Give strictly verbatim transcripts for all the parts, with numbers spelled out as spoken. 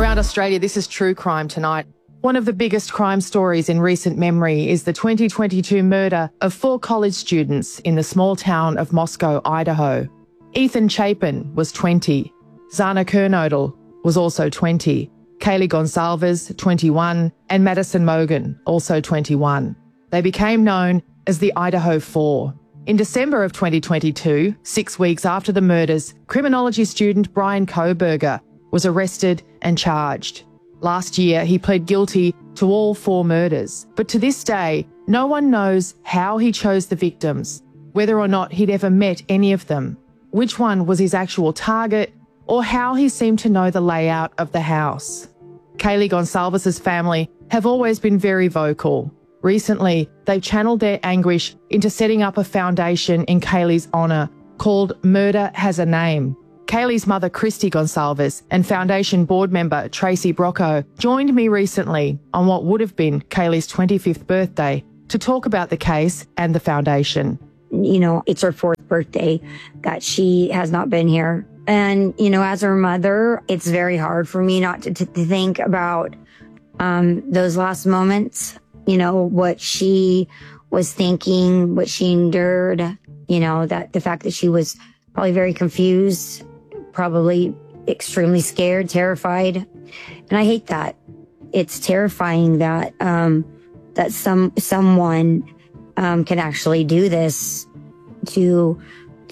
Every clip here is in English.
around Australia, this is True Crime Tonight. One of the biggest crime stories in recent memory is the twenty twenty-two murder of four college students in the small town of Moscow, Idaho. Ethan Chapin was twenty. Zana Kernodle was also twenty. Kaylee Gonsalves, twenty-one, and Madison Mogan, also twenty-one. They became known as the Idaho Four. In December of twenty twenty-two, six weeks after the murders, criminology student Brian Kohberger was arrested and charged. Last year, he pled guilty to all four murders. But to this day, no one knows how he chose the victims, whether or not he'd ever met any of them, which one was his actual target, or how he seemed to know the layout of the house. Kaylee Gonsalves' family have always been very vocal. Recently, they've channeled their anguish into setting up a foundation in Kaylee's honour called Murder Has a Name. Kaylee's mother, Christy Gonsalves, and Foundation board member Tracy Brocco joined me recently on what would have been Kaylee's twenty-fifth birthday to talk about the case and the foundation. You know, it's her fourth birthday that she has not been here. And, you know, as her mother, it's very hard for me not to, to, to think about um, those last moments, you know, what she was thinking, what she endured, you know, that the fact that she was probably very confused, probably extremely scared, terrified. And I hate that. It's terrifying that, um, that some, someone, um, can actually do this to,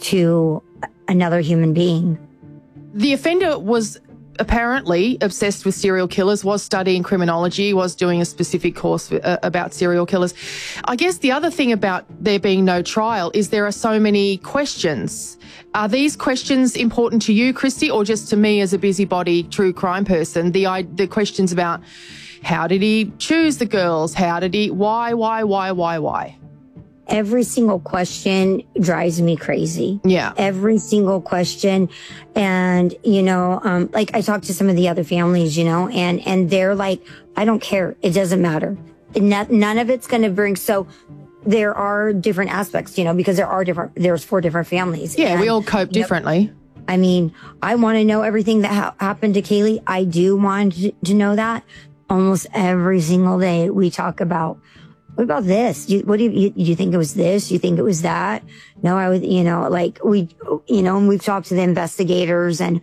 to another human being. The offender was apparently obsessed with serial killers, was studying criminology, was doing a specific course uh, about serial killers. I guess the other thing about there being no trial is there are so many questions. Are these questions important to you, Christy, or just to me as a busybody true crime person? The, I, the questions about how did he choose the girls? How did he, why, why, why, why, why? Every single question drives me crazy. Yeah. Every single question. And, you know, um, like I talked to some of the other families, you know, and, and they're like, I don't care. It doesn't matter. Not, none of it's going to bring. So there are different aspects, you know, because there are different, there's four different families. Yeah. And, we all cope differently. Know, I mean, I want to know everything that ha- happened to Kaylee. I do want to, to know that. Almost every single day we talk about, what about this? You, what do you, you, you think it was this? You think it was that? No, I would, you know, like we, you know, and we've talked to the investigators and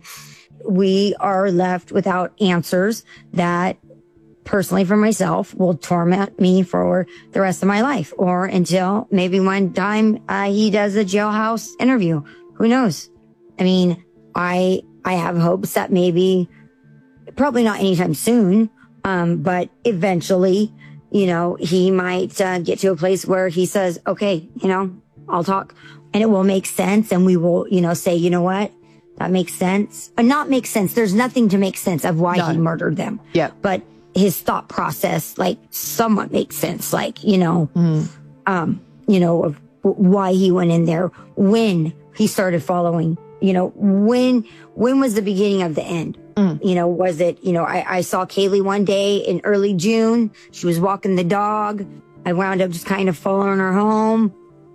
we are left without answers that personally for myself will torment me for the rest of my life or until maybe one time uh, he does a jailhouse interview. Who knows? I mean, I, I have hopes that maybe, probably not anytime soon, um, but eventually, you know, he might uh, get to a place where he says, okay, you know, I'll talk and it will make sense. And we will, you know, say, you know what, that makes sense. Or not make sense. There's nothing to make sense of why no. he murdered them. Yeah. But his thought process, like somewhat makes sense. Like, you know, mm. um, you know, of why he went in there, when he started following, you know, when, when was the beginning of the end? Mm. You know, was it, you know, I, I saw Kaylee one day in early June. She was walking the dog. I wound up just kind of following her home.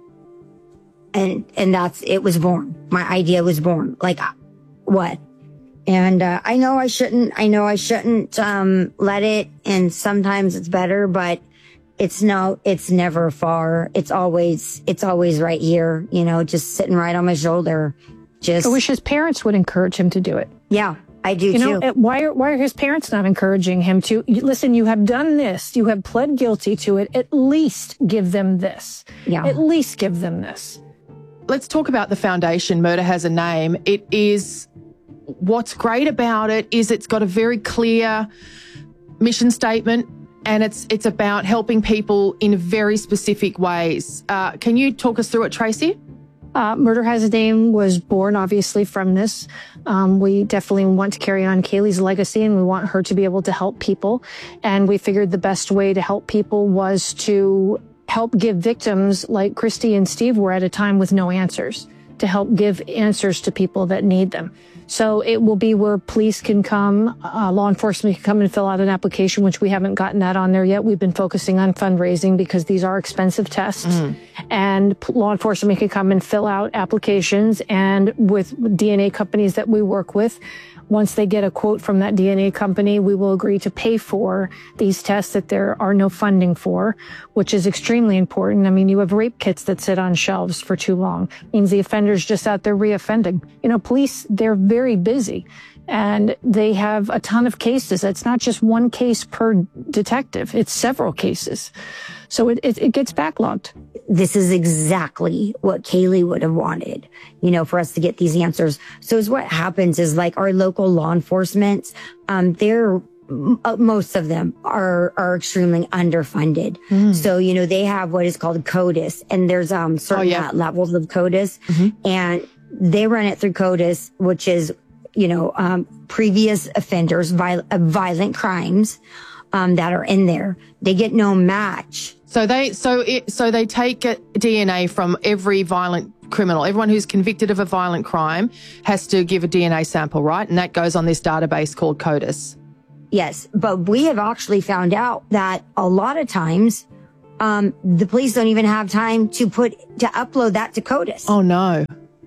And, and that's, it was born. My idea was born. Like, what? And, uh, I know I shouldn't, I know I shouldn't, um, let it. And sometimes it's better, but it's no, it's never far. It's always, it's always right here, you know, just sitting right on my shoulder. Just. I wish his parents would encourage him to do it. Yeah. I do you too. know, why are, why are his parents not encouraging him to, listen, you have done this. You have pled guilty to it. At least give them this. Yeah. At least give them this. Let's talk about the foundation, Murder Has a Name. It is, what's great about it is it's got a very clear mission statement and it's it's about helping people in very specific ways. Uh, can you talk us through it, Tracy? Uh, Murder Has a Name was born, obviously, from this. Um, we definitely want to carry on Kaylee's legacy, and we want her to be able to help people. And we figured the best way to help people was to help give victims like Christy and Steve were at a time with no answers, to help give answers to people that need them. So it will be where police can come, uh, law enforcement can come and fill out an application, which we haven't gotten that on there yet. We've been focusing on fundraising because these are expensive tests. Mm. And law enforcement can come and fill out applications. And with D N A companies that we work with, once they get a quote from that D N A company, we will agree to pay for these tests that there are no funding for, which is extremely important. I mean, you have rape kits that sit on shelves for too long. It means the offender's just out there reoffending. You know, police, they're very busy and they have a ton of cases. It's not just one case per detective. It's several cases. So it, it, it gets backlogged. This is exactly what Kaylee would have wanted, you know, for us to get these answers. So is what happens is like our local law enforcement, um, they're, uh, most of them are, are extremely underfunded. Mm. So, you know, they have what is called CODIS, and there's, um, certain oh, yeah. levels of CODIS, mm-hmm. and they run it through CODIS, which is, you know, um, previous offenders, viol- uh, violent crimes, um, that are in there. They get no match. So they so it so they take D N A from every violent criminal. Everyone who's convicted of a violent crime has to give a D N A sample, right? And that goes on this database called CODIS. Yes, but we have actually found out that a lot of times um, the police don't even have time to put to upload that to CODIS. Oh no!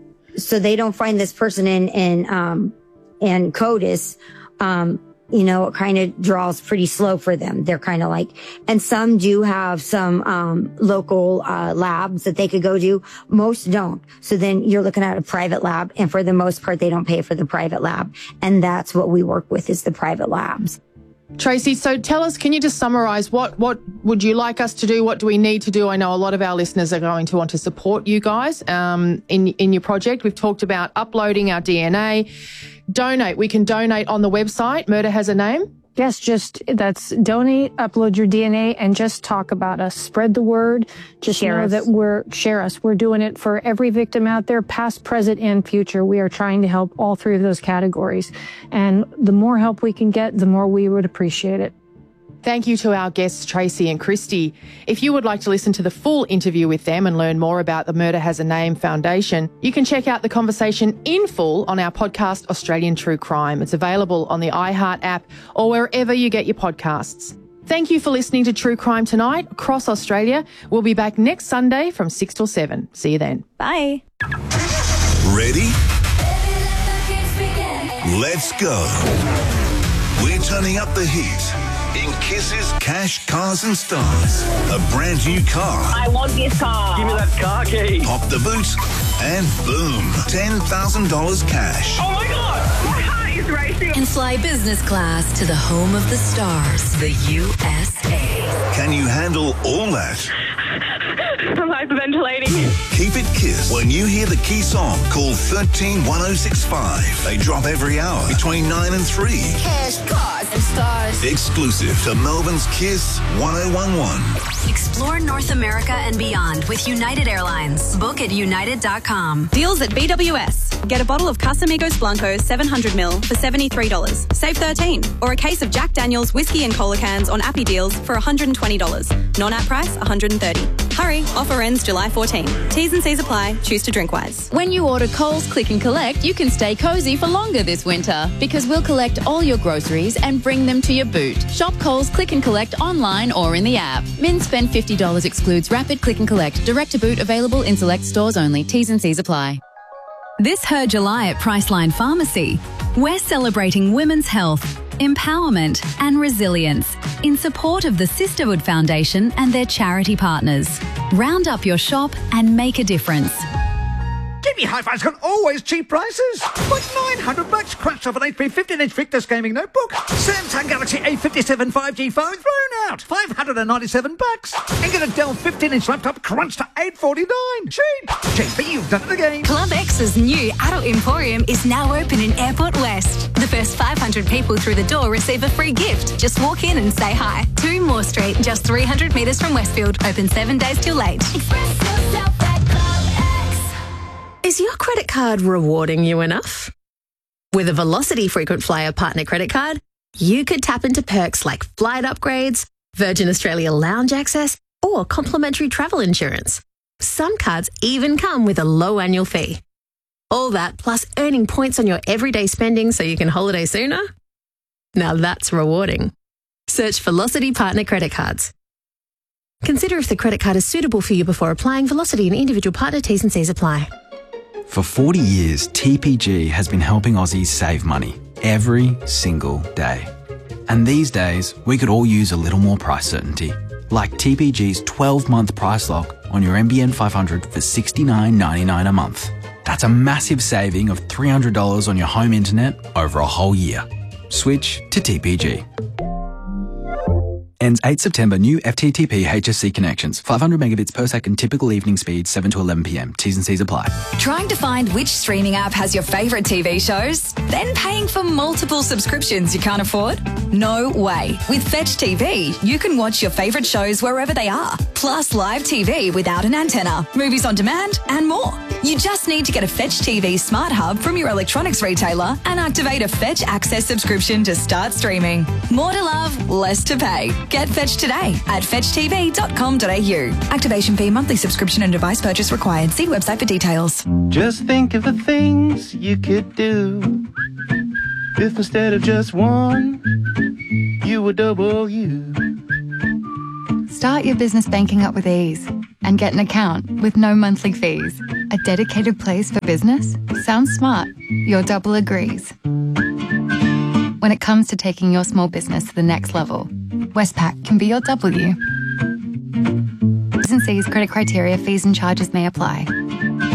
So they don't find this person in in um, in CODIS. Um, you know, it kind of draws pretty slow for them. They're kind of like, and some do have some, um, local, uh, labs that they could go to. Most don't. So then you're looking at a private lab, and for the most part, they don't pay for the private lab. And that's what we work with, is the private labs. Tracy, so tell us, can you just summarize what, what would you like us to do? What do we need to do? I know a lot of our listeners are going to want to support you guys, um, in, in your project. We've talked about uploading our D N A. Donate. We can donate on the website. Murder Has a Name. Yes, just that's donate, upload your D N A, and just talk about us. Spread the word. Just share know us. that we're share us. We're doing it for every victim out there, past, present, and future. We are trying to help all three of those categories. And the more help we can get, the more we would appreciate it. Thank you to our guests, Tracy and Christy. If you would like to listen to the full interview with them and learn more about the Murder Has a Name Foundation, you can check out the conversation in full on our podcast, Australian True Crime. It's available on the iHeart app or wherever you get your podcasts. Thank you for listening to True Crime Tonight across Australia. We'll be back next Sunday from six till seven. See you then. Bye. Ready? Let's go. We're turning up the heat in Kisses, Cash, Cars and Stars. A brand new car. I want this car. Give me that car key. Pop the boot and boom, ten thousand dollars cash. Oh my God, my heart is racing. And fly business class to the home of the stars, the U S A. Can you handle all that? I'm hyperventilating. Keep it Kiss. When you hear the key song, call one three one oh six five. They drop every hour between nine and three. Cash, Cars and Stars. Exclusive to Melbourne's Kiss one oh one one. Explore North America and beyond with United Airlines. Book at united dot com. Deals at B W S. Get a bottle of Casamigos Blanco seven hundred milliliters for seventy-three dollars. Save thirteen dollars. Or a case of Jack Daniel's whiskey and cola cans on Appy Deals for one hundred twenty dollars. Non-app price one hundred thirty dollars. Hurry, offer ends July fourteenth. T's and C's apply. Choose to drink wise. When you order Coles Click and Collect, you can stay cozy for longer this winter because we'll collect all your groceries and bring them to your boot. Shop Coles Click and Collect online or in the app. Min spend fifty dollars excludes rapid click and collect. Direct to boot available in select stores only. T's and C's apply. This Her July at Priceline Pharmacy, we're celebrating women's health, empowerment and resilience in support of the Sisterhood Foundation and their charity partners. Round up your shop and make a difference. Jimmy Hi-Fi's got always cheap prices. Like nine hundred bucks crunched off an H P fifteen inch Victus gaming notebook. Samsung Galaxy A fifty-seven five G phone thrown out. five hundred ninety-seven bucks. And get a Dell fifteen inch laptop crunched to eight forty-nine. Cheap. Cheap, but you've done it again. Club X's new adult emporium is now open in Airport West. The first five hundred people through the door receive a free gift. Just walk in and say hi. two Moore Street, just three hundred metres from Westfield. Open seven days till late. Express yourself at Club X. Is your credit card rewarding you enough? With a Velocity Frequent Flyer Partner Credit Card, you could tap into perks like flight upgrades, Virgin Australia lounge access, or complimentary travel insurance. Some cards even come with a low annual fee. All that plus earning points on your everyday spending so you can holiday sooner? Now that's rewarding. Search Velocity Partner Credit Cards. Consider if the credit card is suitable for you before applying. Velocity and individual partner T's and C's apply. For forty years, T P G has been helping Aussies save money. every single day. And these days, we could all use a little more price certainty, like T P G's twelve-month price lock on your N B N five hundred for sixty-nine ninety-nine a month. That's a massive saving of three hundred dollars on your home internet over a whole year. Switch to T P G. Ends eighth September. New F T T P H S C connections. five hundred megabits per second typical evening speed, seven to eleven p m. T's and C's apply. Trying to find which streaming app has your favourite T V shows? Then paying for multiple subscriptions you can't afford? No way. With Fetch T V, you can watch your favourite shows wherever they are. Plus live T V without an antenna, movies on demand and more. You just need to get a Fetch T V Smart Hub from your electronics retailer and activate a Fetch Access subscription to start streaming. More to love, less to pay. Get Fetch today at fetch t v dot com dot a u. Activation fee, monthly subscription and device purchase required. See website for details. Just think of the things you could do if instead of just one, you were double you. Start your business banking up with ease and get an account with no monthly fees. A dedicated place for business? Sounds smart. Your double agrees. When it comes to taking your small business to the next level, Westpac can be your W. T's and C's, credit criteria, fees and charges may apply.